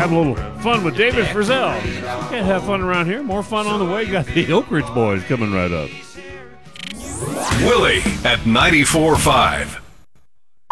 have a little fun with David Frizzell. Can't have fun around here. More fun on the way. Got the Oak Ridge Boys coming right up. Willie at 94.5.